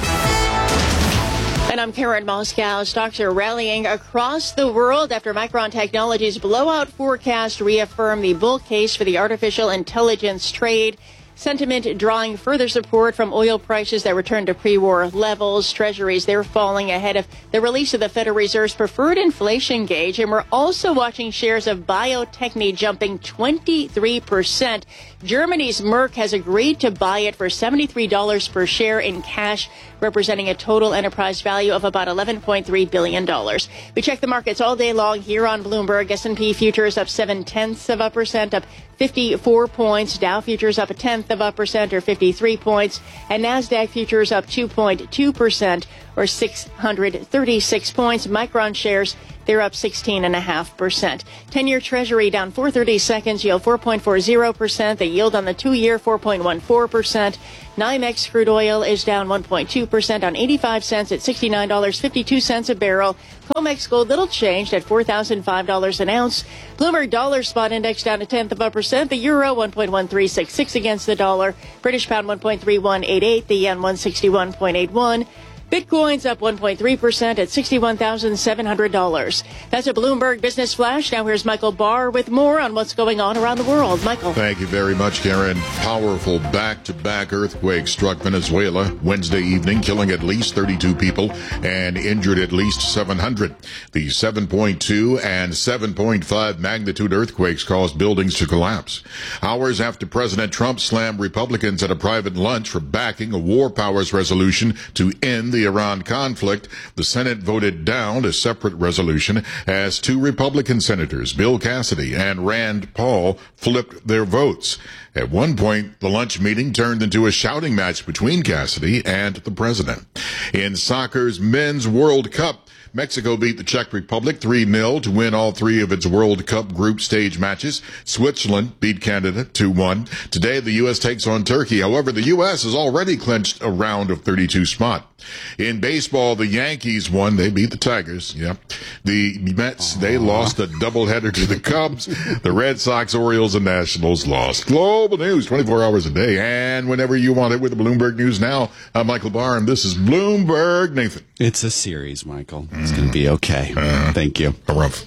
And I'm Karen Moscow. Stocks are rallying across the world after Micron Technology's blowout forecast reaffirmed the bull case for the artificial intelligence trade. Sentiment drawing further support from oil prices that returned to pre-war levels. Treasuries, they're falling ahead of the release of the Federal Reserve's preferred inflation gauge. And we're also watching shares of Bio-Techne jumping twenty-three percent. Germany's Merck has agreed to buy it for seventy-three dollars per share in cash, representing a total enterprise value of about eleven point three billion dollars. We check the markets all day long here on Bloomberg. S and P futures up seven tenths of a percent, up fifty-four points. Dow futures up a tenth of a percent, or fifty-three points. And NASDAQ futures up two point two percent, or six hundred thirty-six points. Micron shares, they're up sixteen point five percent. ten-year Treasury down four thirty seconds, yield four point four zero percent. The yield on the two-year, four point one four percent. NYMEX crude oil is down one point two percent on eighty-five cents at sixty-nine dollars and fifty-two cents a barrel. COMEX gold little changed at four thousand five dollars an ounce. Bloomberg dollar spot index down a tenth of a percent. The euro one point one three six six against the dollar. British pound one point three one eight eight. The yen one sixty-one point eight one. Bitcoin's up one point three percent at sixty-one thousand seven hundred dollars. That's a Bloomberg Business Flash. Now here's Michael Barr with more on what's going on around the world. Michael. Thank you very much, Karen. Powerful back-to-back earthquake struck Venezuela Wednesday evening, killing at least thirty-two people and injured at least seven hundred. The seven point two and seven point five magnitude earthquakes caused buildings to collapse. Hours after President Trump slammed Republicans at a private lunch for backing a war powers resolution to end the Iran conflict, the Senate voted down a separate resolution as two Republican senators, Bill Cassidy and Rand Paul, flipped their votes. At one point, the lunch meeting turned into a shouting match between Cassidy and the president. In soccer's Men's World Cup, Mexico beat the Czech Republic three nil to win all three of its World Cup group stage matches. Switzerland beat Canada two one. Today, the U S takes on Turkey. However, the U S has already clinched a round of thirty-two spot. In baseball, the Yankees won. They beat the Tigers. Yep. The Mets, they lost a doubleheader to the Cubs. The Red Sox, Orioles, and Nationals lost. Global news, twenty-four hours a day, and whenever you want it with the Bloomberg News Now. I'm Michael Barr, and this is Bloomberg Nathan. It's a series, Michael. It's going to be okay. Uh, Thank you. A rough.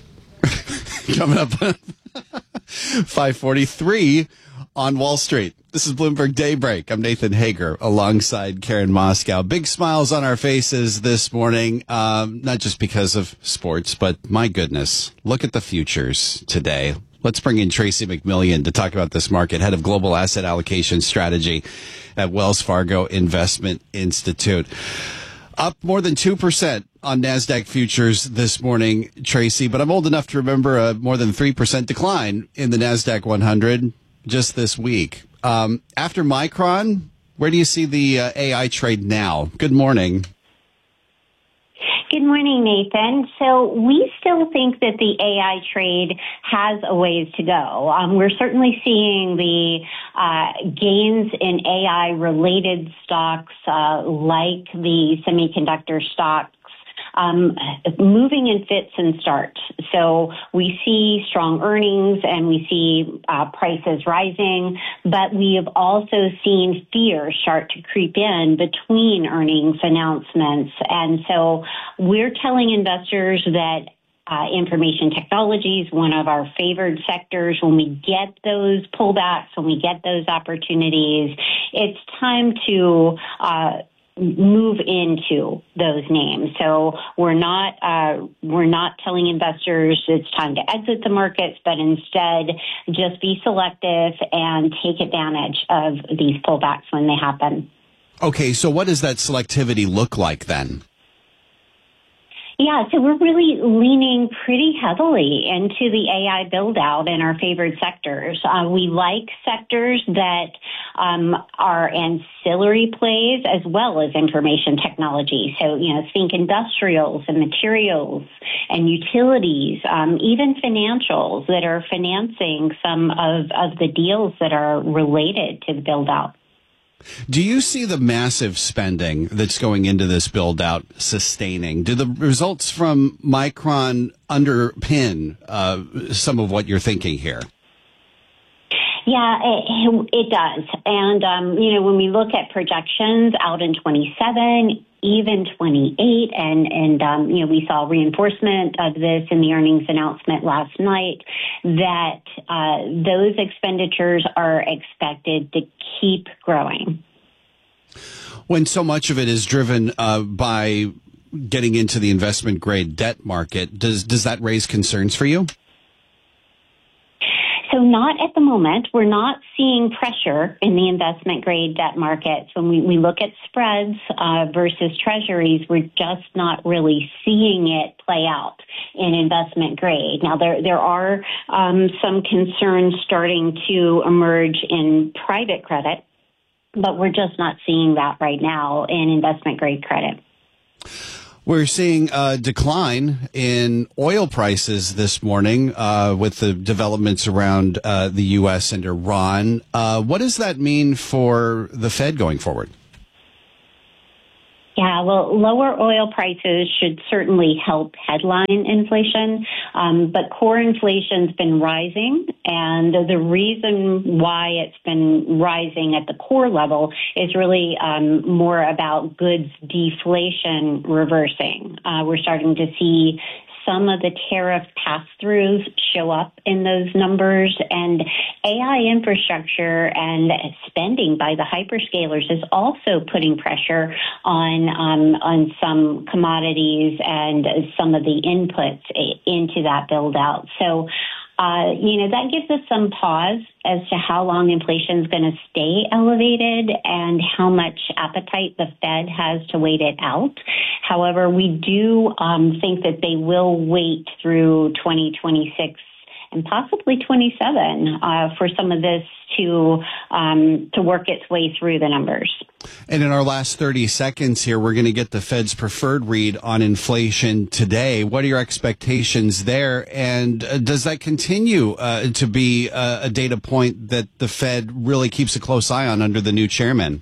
Coming up, five forty-three on Wall Street. This is Bloomberg Daybreak. I'm Nathan Hager alongside Karen Moscow. Big smiles on our faces this morning, um, not just because of sports, but my goodness, look at the futures today. Let's bring in Tracy McMillian to talk about this market, head of global asset allocation strategy at Wells Fargo Investment Institute. Up more than two percent on NASDAQ futures this morning, Tracy, but I'm old enough to remember a more than three percent decline in the NASDAQ one hundred just this week. Um, after Micron, where do you see the uh, A I trade now? Good morning. Good morning, Nathan. So we still think that the A I trade has a ways to go. Um, we're certainly seeing the uh, gains in A I-related stocks uh, like the semiconductor stocks Um, moving in fits and starts. So we see strong earnings and we see uh, prices rising, but we have also seen fear start to creep in between earnings announcements. And so we're telling investors that Uh, information technology is one of our favored sectors. When we get those pullbacks, when we get those opportunities, it's time to uh, move into those names. So we're not uh, we're not telling investors it's time to exit the markets, but instead just be selective and take advantage of these pullbacks when they happen. Okay, so what does that selectivity look like then? Yeah, so we're really leaning pretty heavily into the A I build out in our favored sectors. Uh, we like sectors that um, are ancillary plays as well as information technology. So, you know, think industrials and materials and utilities, um, even financials that are financing some of, of the deals that are related to the build out. Do you see the massive spending that's going into this build out sustaining? Do the results from Micron underpin uh, some of what you're thinking here? Yeah, it, it does. And, um, you know, when we look at projections out in twenty-seven, even twenty-eight, and, and um, you know, we saw reinforcement of this in the earnings announcement last night, that uh, those expenditures are expected to keep growing. When so much of it is driven uh, by getting into the investment grade debt market, does does that raise concerns for you? So not at the moment. We're not seeing pressure in the investment grade debt markets. When we, we look at spreads uh, versus treasuries, we're just not really seeing it play out in investment grade. Now, there there are um, some concerns starting to emerge in private credit, but we're just not seeing that right now in investment grade credit. We're seeing a decline in oil prices this morning uh, with the developments around uh, the U S and Iran. Uh, what does that mean for the Fed going forward? Yeah, well, lower oil prices should certainly help headline inflation, um, but core inflation's been rising, and the reason why it's been rising at the core level is really um, more about goods deflation reversing. Uh, we're starting to see some of the tariff pass-throughs show up in those numbers, and A I infrastructure and spending by the hyperscalers is also putting pressure on um, on some commodities and some of the inputs into that build-out. So, uh, you know, that gives us some pause as to how long inflation is going to stay elevated and how much appetite the Fed has to wait it out. However, we do um, think that they will wait through twenty twenty-six and possibly twenty-seven uh, for some of this to um, to work its way through the numbers. And in our last thirty seconds here, we're going to get the Fed's preferred read on inflation today. What are your expectations there? And uh, does that continue uh, to be uh, a data point that the Fed really keeps a close eye on under the new chairman?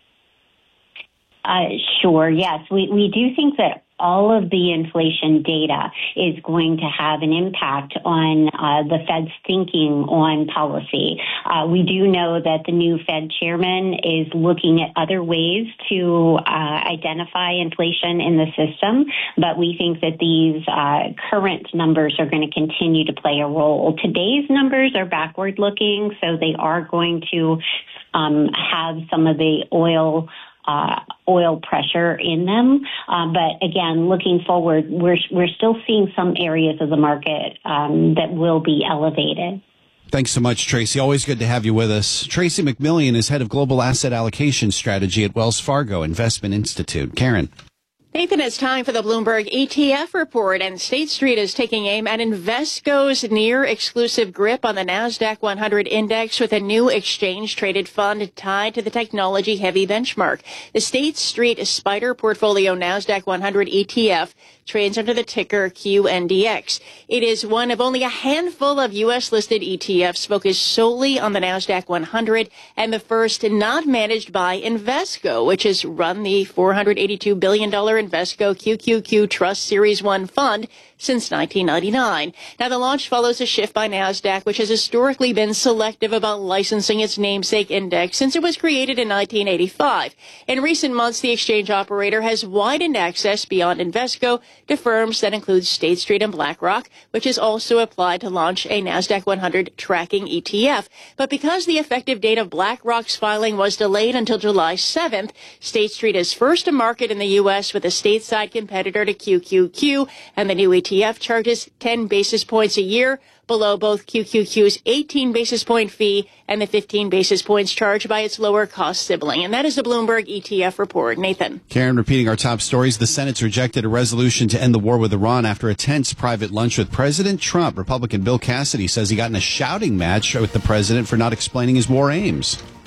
Uh, sure, yes. We, we do think that all of the inflation data is going to have an impact on uh, the Fed's thinking on policy. Uh, we do know that the new Fed chairman is looking at other ways to uh, identify inflation in the system, but we think that these uh, current numbers are going to continue to play a role. Today's numbers are backward looking, so they are going to um, have some of the oil Uh, oil pressure in them. Uh, but again, looking forward, we're we're still seeing some areas of the market um, that will be elevated. Thanks so much, Tracy. Always good to have you with us. Tracy McMillian is head of global asset allocation strategy at Wells Fargo Investment Institute. Karen. Nathan, it's time for the Bloomberg E T F report, and State Street is taking aim at Invesco's near-exclusive grip on the NASDAQ one hundred index with a new exchange-traded fund tied to the technology-heavy benchmark. The State Street Spider Portfolio NASDAQ one hundred E T F trades under the ticker Q N D X. It is one of only a handful of U S-listed E T Fs focused solely on the NASDAQ one hundred, and the first not managed by Invesco, which has run the four hundred eighty-two billion dollars Invesco Q Q Q Trust Series one fund since nineteen ninety-nine. Now, the launch follows a shift by NASDAQ, which has historically been selective about licensing its namesake index since it was created in nineteen eighty-five. In recent months, the exchange operator has widened access beyond Invesco to firms that include State Street and BlackRock, which has also applied to launch a NASDAQ one hundred tracking E T F. But because the effective date of BlackRock's filing was delayed until July seventh, State Street is first to market in the U S with a stateside competitor to Q Q Q, and the new E T F charges ten basis points a year, below both Q Q Q's eighteen basis point fee and the fifteen basis points charged by its lower cost sibling. And that is the Bloomberg E T F report. Nathan. Karen, repeating our top stories. The Senate's rejected a resolution to end the war with Iran after a tense private lunch with President Trump. Republican Bill Cassidy says he got in a shouting match with the president for not explaining his war aims.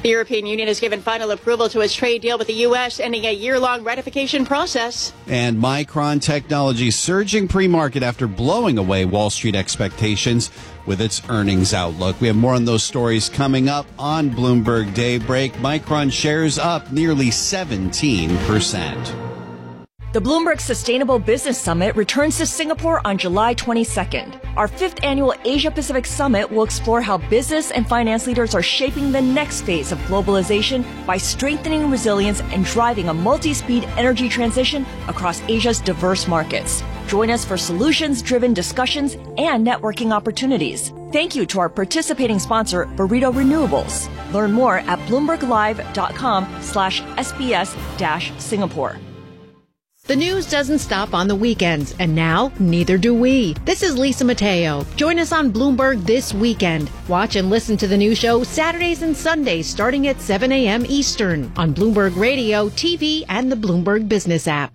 The European Union has given final approval to its trade deal with the U S, ending a year-long ratification process. And Micron Technology surging pre-market after blowing away Wall Street expectations with its earnings outlook. We have more on those stories coming up on Bloomberg Daybreak. Micron shares up nearly seventeen percent. The Bloomberg Sustainable Business Summit returns to Singapore on July twenty-second. Our fifth annual Asia-Pacific Summit will explore how business and finance leaders are shaping the next phase of globalization by strengthening resilience and driving a multi-speed energy transition across Asia's diverse markets. Join us for solutions-driven discussions and networking opportunities. Thank you to our participating sponsor, Burrito Renewables. Learn more at bloomberglive.com slash SBS dash Singapore. The news doesn't stop on the weekends, and now neither do we. This is Lisa Mateo. Join us on Bloomberg this weekend. Watch and listen to the new show Saturdays and Sundays starting at seven a.m. Eastern on Bloomberg Radio, T V, and the Bloomberg Business app.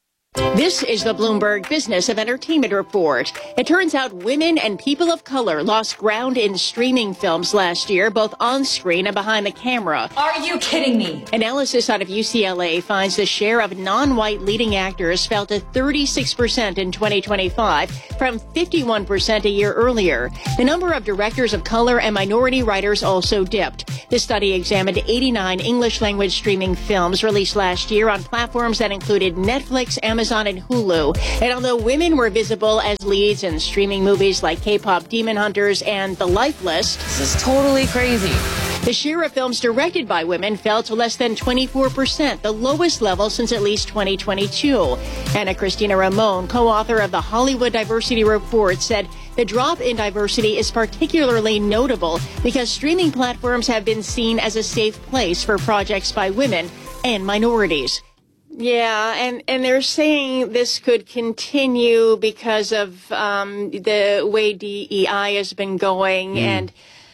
This is the Bloomberg Business of Entertainment Report. It turns out women and people of color lost ground in streaming films last year, both on screen and behind the camera. Are you kidding me? Analysis out of U C L A finds the share of non-white leading actors fell to thirty-six percent in twenty twenty-five from fifty-one percent a year earlier. The number of directors of color and minority writers also dipped. The study examined eighty-nine English language streaming films released last year on platforms that included Netflix, Amazon, and Hulu. And although women were visible as leads in streaming movies like K-pop Demon Hunters and The Lifeless, this is totally crazy. The share of films directed by women fell to less than twenty-four percent, the lowest level since at least twenty twenty-two. Anna Cristina Ramon, co-author of the Hollywood Diversity Report, said the drop in diversity is particularly notable because streaming platforms have been seen as a safe place for projects by women and minorities. Yeah, and, and they're saying this could continue because of um, the way D E I has been going. Mm. And,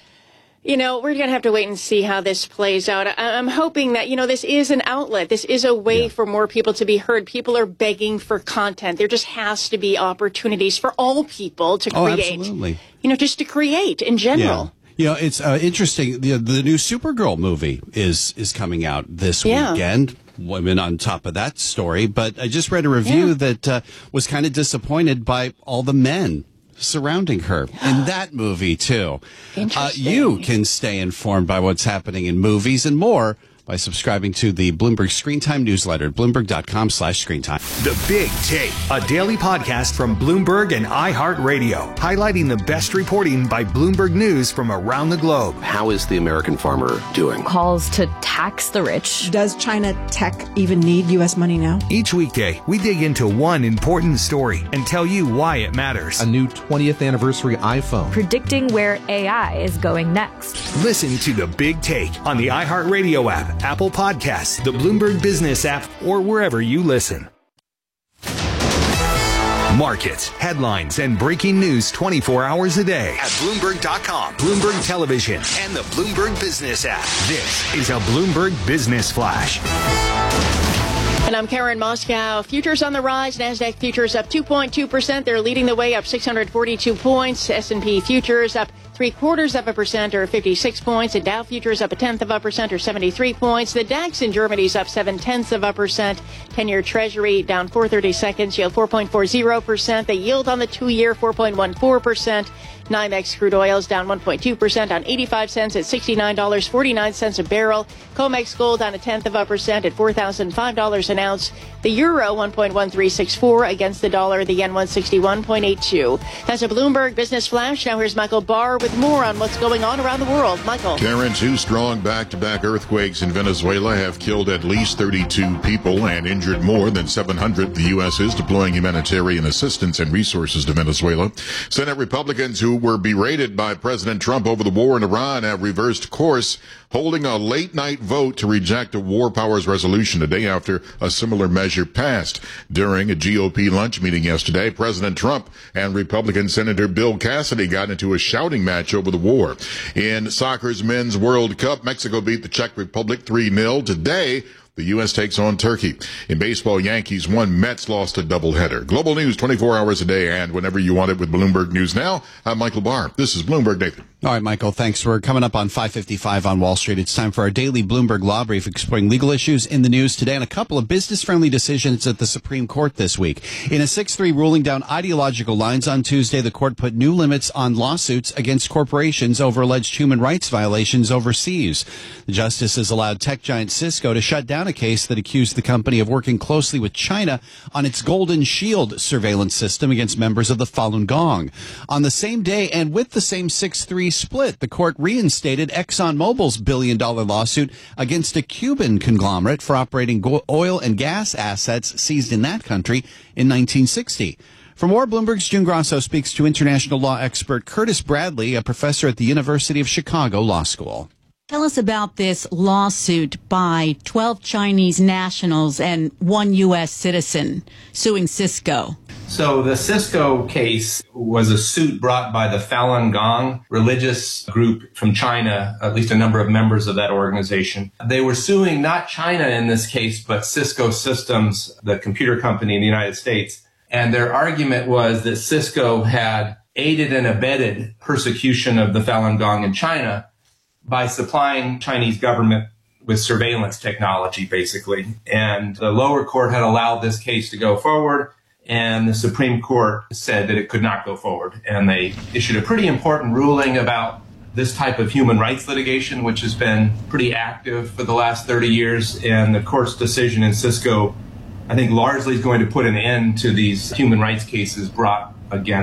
you know, we're going to have to wait and see how this plays out. I, I'm hoping that, you know, this is an outlet. This is a way yeah. for more people to be heard. People are begging for content. There just has to be opportunities for all people to oh, create. Absolutely. You know, just to create in general. Yeah. You know, it's uh, interesting. The, the new Supergirl movie is is coming out this yeah. weekend. Women on top of that story. But I just read a review yeah. that uh, was kind of disappointed by all the men surrounding her in that movie, too. Uh, you can stay informed by what's happening in movies and more by subscribing to the Bloomberg Screen Time newsletter at bloomberg.com slash screen time. The Big Take, a daily podcast from Bloomberg and iHeartRadio, highlighting the best reporting by Bloomberg News from around the globe. How is the American farmer doing? Calls to tax the rich. Does China tech even need U S money now? Each weekday, we dig into one important story and tell you why it matters. A new twentieth anniversary iPhone. Predicting where A I is going next. Listen to The Big Take on the iHeartRadio app, Apple Podcasts, the Bloomberg Business app, or wherever you listen. Markets, headlines, and breaking news twenty-four hours a day at Bloomberg dot com, Bloomberg Television, and the Bloomberg Business app. This is a Bloomberg Business Flash. And I'm Karen Moscow. Futures on the rise. NASDAQ futures up two point two percent. They're leading the way up six hundred forty-two points. S and P futures up three quarters of a percent or fifty-six points. The Dow futures up a tenth of a percent or seventy-three points. The DAX in Germany's up seven tenths of a percent. ten-year Treasury down four thirty-seconds, yield four point four zero percent. The yield on the two-year four point one four percent. NYMEX crude oil is down one point two percent on eighty-five cents at sixty-nine dollars and forty-nine cents a barrel. COMEX gold down a tenth of a percent at four thousand five dollars an ounce. The euro one point one three six four against the dollar. The yen one sixty-one point eight two. That's a Bloomberg Business Flash. Now here's Michael Barr with more on what's going on around the world. Michael. Karen, two strong back-to-back earthquakes in Venezuela have killed at least thirty-two people and injured more than seven hundred. The U S is deploying humanitarian assistance and resources to Venezuela. Senate Republicans who were berated by President Trump over the war in Iran have reversed course, holding a late-night vote to reject a war powers resolution a day after a similar measure passed. During a G O P lunch meeting yesterday, President Trump and Republican Senator Bill Cassidy got into a shouting match over the war. In soccer's Men's World Cup, Mexico beat the Czech Republic three nil. Today, the U S takes on Turkey. In baseball, Yankees won, Mets lost a doubleheader. Global news twenty-four hours a day and whenever you want it with Bloomberg News Now. I'm Michael Barr. This is Bloomberg Nathan. All right, Michael, thanks. We're coming up on five fifty-five on Wall Street. It's time for our daily Bloomberg Law Brief, exploring legal issues in the news today and a couple of business-friendly decisions at the Supreme Court this week. In a six three ruling down ideological lines on Tuesday, the court put new limits on lawsuits against corporations over alleged human rights violations overseas. The justice has allowed tech giant Cisco to shut down a case that accused the company of working closely with China on its Golden Shield surveillance system against members of the Falun Gong. On the same day and with the same six three split, the court reinstated ExxonMobil's billion-dollar lawsuit against a Cuban conglomerate for operating go- oil and gas assets seized in that country in nineteen sixty. For more, Bloomberg's June Grosso speaks to international law expert Curtis Bradley, a professor at the University of Chicago Law School. Tell us about this lawsuit by twelve Chinese nationals and one U S citizen suing Cisco. So the Cisco case was a suit brought by the Falun Gong religious group from China, at least a number of members of that organization. They were suing not China in this case, but Cisco Systems, the computer company in the United States. And their argument was that Cisco had aided and abetted persecution of the Falun Gong in China by supplying Chinese government with surveillance technology, basically. And the lower court had allowed this case to go forward, and the Supreme Court said that it could not go forward. And they issued a pretty important ruling about this type of human rights litigation, which has been pretty active for the last thirty years. And the court's decision in Cisco, I think, largely is going to put an end to these human rights cases brought against